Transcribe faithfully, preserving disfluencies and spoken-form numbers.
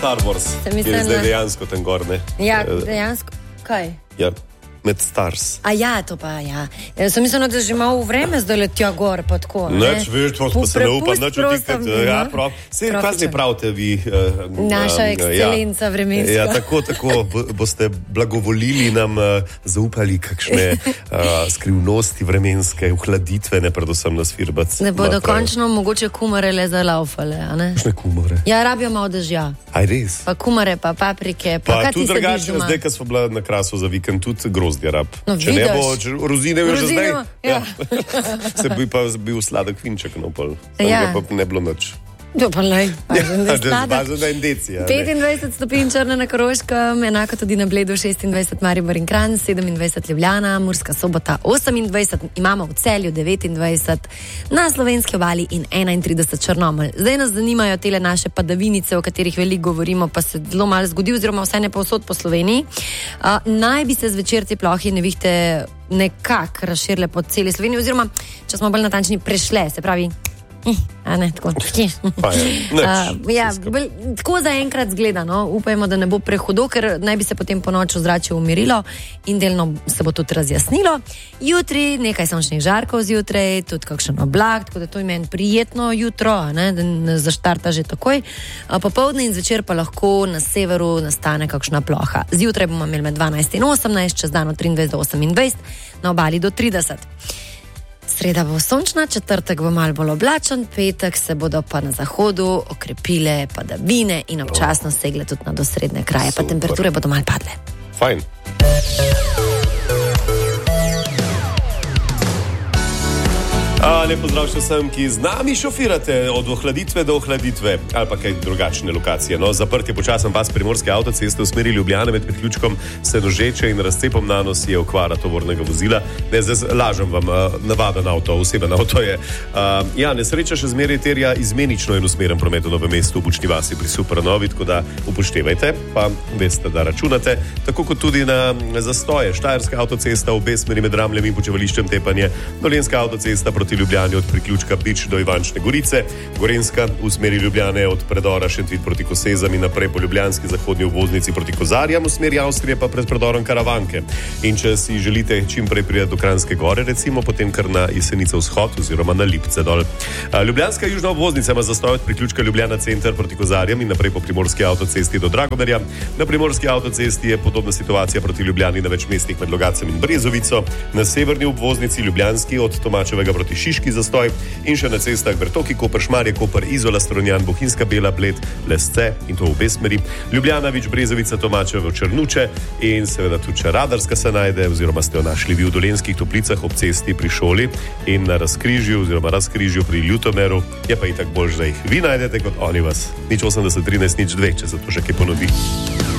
Star Wars je zdaj dejansko tam gor, ne? Ja, dejansko. Kaj? Ja. Med Stars. A ja, to pa ja. Ja sem mislila, da že malo vreme zdaj letja gor, pa tako. Neč, veš, to smo se ne upali, neč vtikati. Ja, prav. Vse, kaj zdaj pravite vi? Uh, Naša um, ekscelenca ja, vremenska. Ja, tako, tako boste blagovolili nam uh, zaupali kakšne uh, skrivnosti vremenske, uhladitvene, predvsem na Svirbac. Ne bodo končno mogoče kumare le zalaufale, a ne? Kakšne kumare? Ja, rabijo malo dežja. Aj res? Pa kumare, pa paprike, pa, pa kaj ti sediš doma? Pa tudi drugače, zdaj, ko smo bila na Krasu za vikend, tudi grozdje rab. No, če ne bo, če, rozine je že zdaj. Ja. Se bi pa bil sladek vinček na pol. Ja. Pa ne bilo noč. To pa lej, važen, da je sladek. Važen, da je indicija. petindvajset stopinj Črna na Koroškem, enako tudi na Bledu šestindvajset Maribor in Kranj, sedemindvajset Ljubljana, Murska Sobota osemindvajset, imamo v Celju devetindvajset, na slovenski obali in enaintrideset Črnomelj. Zdaj nas zanimajo tele naše padavinice, o katerih veliko govorimo, pa se zelo malo zgodi, oziroma vsaj ne povsod po Sloveniji. Uh, naj bi se zvečer te plohe nevihte nekako razširile po celi Sloveniji, oziroma, če smo bolj natančni, prešle, se pravi, a ne, tako. Pa je, neč, uh, ja, bel, tako zaenkrat zgleda, no, upajmo, da ne bo prehudo, ker naj bi se potem po noči ozračje umirilo in delno se bo tudi razjasnilo. Jutri nekaj sončnih žarkov zjutraj, tudi kakšen oblak, tako da to ima en prijetno jutro, ne, da ne zaštarta že takoj. Uh, popoldne in zvečer pa lahko na severu nastane kakšna ploha. Zjutraj bomo imeli med dvanajst in osemnajst, čez dan od triindvajset do osemindvajset, na obali do trideset. Sreda bo sončna, četrtek bo malo bolj oblačen, petek se bodo pa na zahodu okrepile padavine in občasno segle tudi na dosredne kraje, pa temperature bodo malo padle. Fajn. A, lep pozdrav še vsem, ki z nami šofirate od ohladitve do ohladitve ali pa kaj drugačne lokacije. No, zaprt je počasen pas Primorske avtoceste v smeri Ljubljane med priključkom Senožeče in razcepom Nanos je okvara tovornega vozila. Ne, zdaj lažem vam, navaden avto, oseben avto je. A, ja, nesreča še zmeraj terja izmenično in usmeren promet v Novem mestu v Bučni vasi pri Supernovi, tako da upoštevajte, pa veste, da računate. Tako kot tudi na zastoje. Štajerska avtocesta v obe smeri med Ramljem in Počevališčem Tepanje, Dolenjska avtocesta proti Ljubljani od priključka Bič do Ivančne Gorice, Gorenjska v smeri Ljubljane od predora Šentvid proti Kosezam in naprej po ljubljanski zahodni obvoznici proti Kozarjam, v smeri Avstrije pa pred predorom Karavanke. In če si želite čim prej priti do Kranjske Gore, recimo, potem kar na Jesenice vzhod oziroma na Lipce dol. Ljubljanska južna obvoznica ima zastoj od priključka Ljubljana center proti Kozarjam in naprej po Primorski avtocesti do Dragomerja. Na Primorski avtocesti je podobna situacija proti Ljubljani na več mestih med Logatcem in Brezovico, na severni obvoznici Ljubljanski od Tomačevega proti Šiški zastoj in še na cestah Bertoki, Koper, Šmarje, Koper, Izola, Stronjan, Bohinjska Bela, Bled, Lesce in to v obe smeri. Ljubljana, Vič, Brezovica, Tomačevo, Črnuče in seveda tudi če Radarska se najde oziroma ste jo našli vi v Dolenjskih Toplicah ob cesti pri šoli in na razkrižju oziroma razkrižju pri Ljutomeru, je pa itak bolj, da jih vi najdete kot oni vas. Nič osemdeset trinajst nič dve, če se to še kaj ponovi.